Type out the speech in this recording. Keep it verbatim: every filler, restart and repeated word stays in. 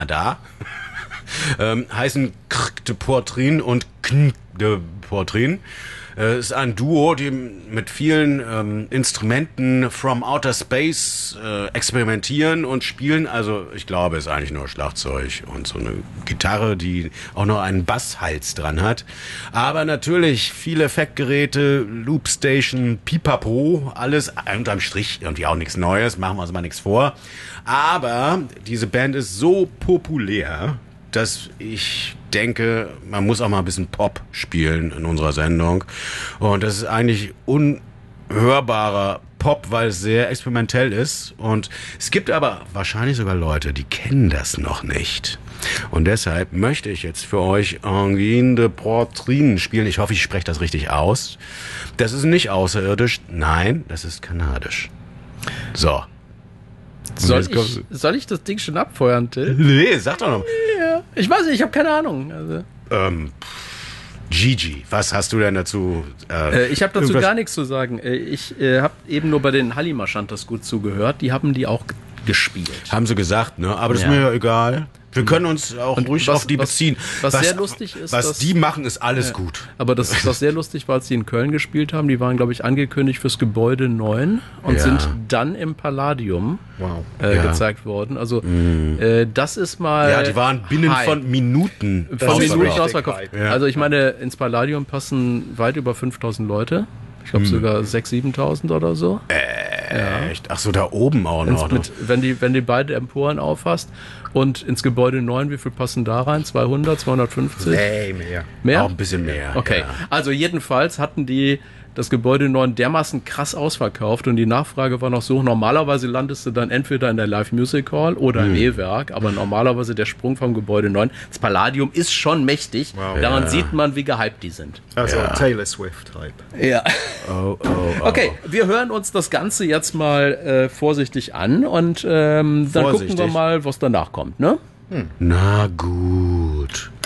da ähm, heißen Krk de Portrin und Kn de Portrin. Es ist ein Duo, die mit vielen ähm, Instrumenten from outer space äh, experimentieren und spielen. Also ich glaube, es ist eigentlich nur Schlagzeug und so eine Gitarre, die auch noch einen Basshals dran hat. Aber natürlich viele Effektgeräte, Loopstation, Pipapo, alles unterm Strich irgendwie auch nichts Neues, machen wir uns mal nichts vor. Aber diese Band ist so populär, dass ich denke, man muss auch mal ein bisschen Pop spielen in unserer Sendung. Und das ist eigentlich unhörbarer Pop, weil es sehr experimentell ist. Und es gibt aber wahrscheinlich sogar Leute, die kennen das noch nicht. Und deshalb möchte ich jetzt für euch Angine de Portrin spielen. Ich hoffe, ich spreche das richtig aus. Das ist nicht außerirdisch. Nein, das ist kanadisch. So. Soll ich, soll ich das Ding schon abfeuern, Till? Nee, sag doch noch. Ja, ich weiß nicht, ich habe keine Ahnung. Also. Ähm, Gigi, was hast du denn dazu? Äh, äh, ich habe dazu irgendwas? gar nichts zu sagen. Äh, ich äh, habe eben nur bei den Hallimaschantas gut zugehört. Die haben die auch g- gespielt. Haben sie gesagt, ne? Aber das ja. ist mir ja egal. Wir können uns auch und ruhig was, auf die was, beziehen. Was, was sehr lustig ist, was dass, die machen, ist alles ja, gut. Aber das, was sehr lustig war, als die in Köln gespielt haben, die waren, glaube ich, angekündigt fürs Gebäude neun und ja. sind dann im Palladium wow. äh, ja. gezeigt worden. Also mm. äh, das ist mal ja, die waren binnen Hype. von Minuten von Minuten ausverkauft. Ja. Also ich meine, ins Palladium passen weit über fünftausend Leute. Ich glaube mm. sogar sechstausend, siebentausend oder so. Äh, ja. Echt? Ach so, da oben auch noch. Mit, wenn, die, wenn die beide Emporen aufhast und ins Gebäude neun, wie viel passen da rein? zweihundert, zweihundertfünfzig? Nee, mehr. Mehr? Auch ein bisschen mehr. Okay, ja. Also jedenfalls hatten die das Gebäude neun dermaßen krass ausverkauft und die Nachfrage war noch so, normalerweise landest du dann entweder in der Live Music Hall oder im hm. E-Werk, aber normalerweise der Sprung vom Gebäude neun, das Palladium ist schon mächtig, wow. daran ja. sieht man, wie gehypt die sind. Also ja. Taylor Swift-Hype. Ja. Oh, oh, oh. Okay, wir hören uns das Ganze jetzt mal äh, vorsichtig an und ähm, dann vorsichtig. gucken wir mal, was danach kommt, ne? Hm. Na gut.